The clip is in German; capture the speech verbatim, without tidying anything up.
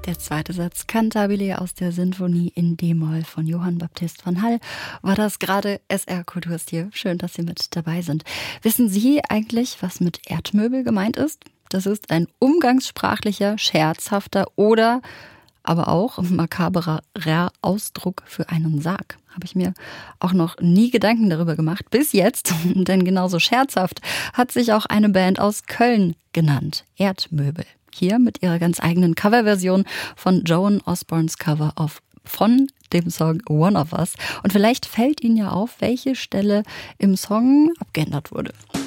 Der zweite Satz Cantabile aus der Sinfonie in D-Moll von Johann Baptist von Hall war das gerade. S R Kulturstil. Schön, dass Sie mit dabei sind. Wissen Sie eigentlich, was mit Erdmöbel gemeint ist? Das ist ein umgangssprachlicher, scherzhafter oder aber auch makaberer Ausdruck für einen Sarg. Habe ich mir auch noch nie Gedanken darüber gemacht. Bis jetzt, denn genauso scherzhaft hat sich auch eine Band aus Köln genannt. Erdmöbel. Hier mit ihrer ganz eigenen Coverversion von Joan Osbornes Cover of von dem Song One of Us. Und vielleicht fällt Ihnen ja auf, welche Stelle im Song abgeändert wurde.